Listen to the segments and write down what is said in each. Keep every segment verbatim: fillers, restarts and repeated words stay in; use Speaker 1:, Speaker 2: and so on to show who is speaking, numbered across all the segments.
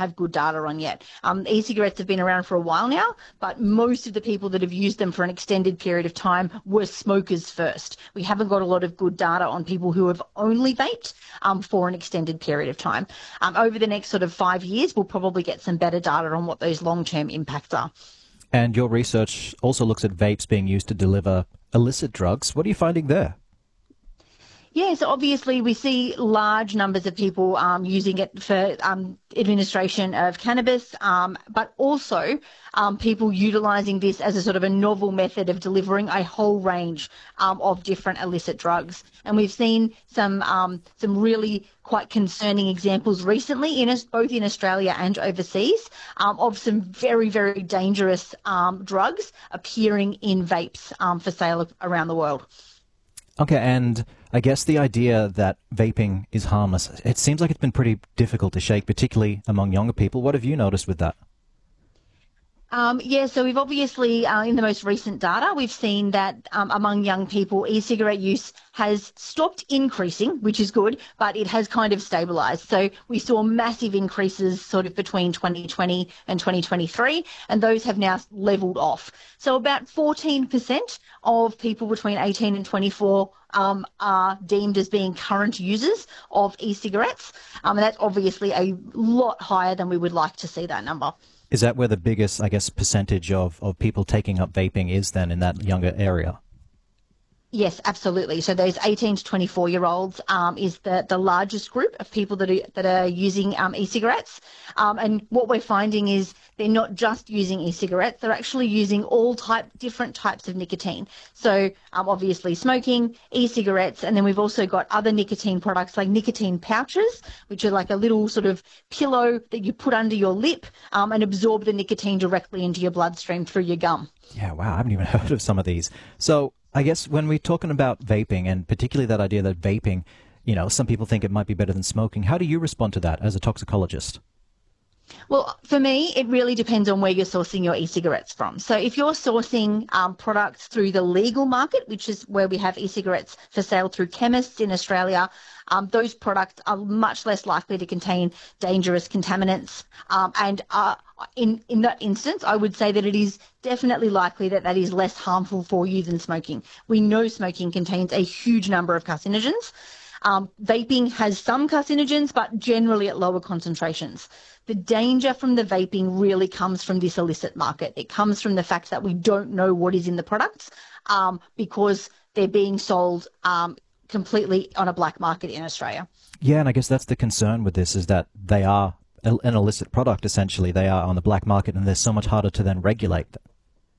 Speaker 1: have good data on yet. Um, e-cigarettes have been around for a while now, but most of the people that have used them for an extended period of time were smokers first. We haven't got a lot of good data on people who have only vaped um, for an extended period of time. Um, over the next sort of five years, we'll probably get some better data on what those long-term impacts are.
Speaker 2: And your research also looks at vapes being used to deliver illicit drugs. What are you finding there?
Speaker 1: Yeah, so obviously we see large numbers of people um, using it for um, administration of cannabis, um, but also um, people utilising this as a sort of a novel method of delivering a whole range um, of different illicit drugs. And we've seen some um, some really quite concerning examples recently, in us, both in Australia and overseas, um, of some very, very dangerous um, drugs appearing in vapes um, for sale around the world.
Speaker 2: Okay, and I guess the idea that vaping is harmless, it seems like it's been pretty difficult to shake, particularly among younger people. What have you noticed with that?
Speaker 1: Um, yeah, so we've obviously, uh, in the most recent data, we've seen that um, among young people, e-cigarette use has stopped increasing, which is good, but it has kind of stabilised. So we saw massive increases sort of between twenty twenty and twenty twenty-three, and those have now levelled off. So about fourteen percent of people between eighteen and twenty-four um, are deemed as being current users of e-cigarettes, um, and that's obviously a lot higher than we would like to see that number.
Speaker 2: Is that where the biggest, I guess, percentage of, of people taking up vaping is then in that younger area?
Speaker 1: Yes, absolutely. So those eighteen to twenty-four year olds um, is the, the largest group of people that are, that are using um, e-cigarettes. Um, and what we're finding is they're not just using e-cigarettes, they're actually using all type different types of nicotine. So um, obviously smoking, e-cigarettes, and then we've also got other nicotine products like nicotine pouches, which are like a little sort of pillow that you put under your lip um, and absorb the nicotine directly into your bloodstream through your gum.
Speaker 2: Yeah, wow, I haven't even heard of some of these. So I guess when we're talking about vaping, and particularly that idea that vaping, you know, some people think it might be better than smoking, how do you respond to that as a toxicologist?
Speaker 1: Well, for me, it really depends on where you're sourcing your e-cigarettes from. So if you're sourcing um, products through the legal market, which is where we have e-cigarettes for sale through chemists in Australia, um, those products are much less likely to contain dangerous contaminants. Um, and uh, in, in that instance, I would say that it is definitely likely that that is less harmful for you than smoking. We know smoking contains a huge number of carcinogens. Um, vaping has some carcinogens, but generally at lower concentrations. The danger from the vaping really comes from this illicit market. It comes from the fact that we don't know what is in the products um, because they're being sold um, completely on a black market in Australia.
Speaker 2: Yeah, and I guess that's the concern with this, is that they are an illicit product, essentially. They are on the black market, and they're so much harder to then regulate them.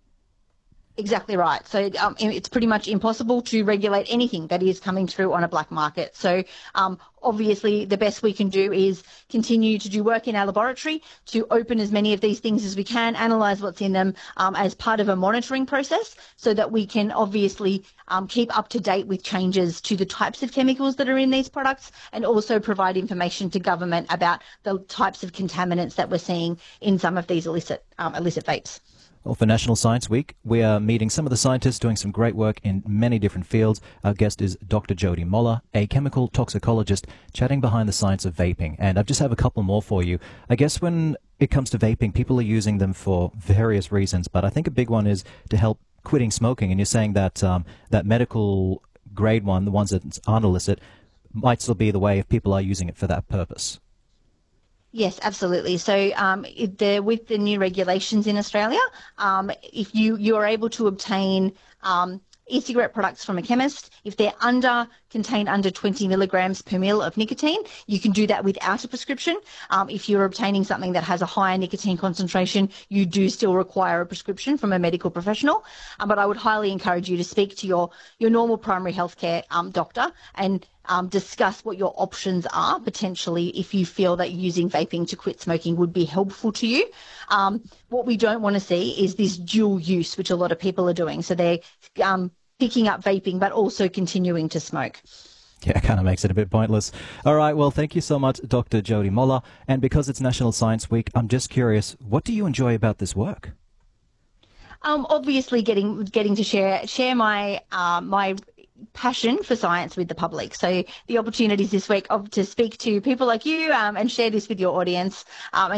Speaker 1: Exactly right. So um, it's pretty much impossible to regulate anything that is coming through on a black market. So um, obviously the best we can do is continue to do work in our laboratory to open as many of these things as we can, analyse what's in them um, as part of a monitoring process so that we can obviously um, keep up to date with changes to the types of chemicals that are in these products, and also provide information to government about the types of contaminants that we're seeing in some of these illicit, um, illicit vapes.
Speaker 2: Well, for National Science Week, we are meeting some of the scientists doing some great work in many different fields. Our guest is Doctor Jody Moller, a chemical toxicologist, chatting behind the science of vaping. And I just have a couple more for you. I guess when it comes to vaping, people are using them for various reasons, but I think a big one is to help quitting smoking. And you're saying that um, that medical grade one, the ones that aren't illicit, might still be the way if people are using it for that purpose.
Speaker 1: Yes, absolutely. So um, if the, with the new regulations in Australia, um, if you, you are able to obtain um, e-cigarette products from a chemist, if they're under, contain under twenty milligrams per mil of nicotine, you can do that without a prescription. Um, if you're obtaining something that has a higher nicotine concentration, you do still require a prescription from a medical professional. Um, but I would highly encourage you to speak to your, your normal primary healthcare um, doctor and Um, discuss what your options are potentially if you feel that using vaping to quit smoking would be helpful to you. Um, what we don't want to see is this dual use, which a lot of people are doing. So they're um, picking up vaping but also continuing to smoke.
Speaker 2: Yeah, it kind of makes it a bit pointless. All right, well, thank you so much, Doctor Jody Moller. And because it's National Science Week, I'm just curious, what do you enjoy about this work?
Speaker 1: Um, obviously, getting getting to share share my uh, my passion for science with the public. So the opportunities this week of to speak to people like you um, and share this with your audience um,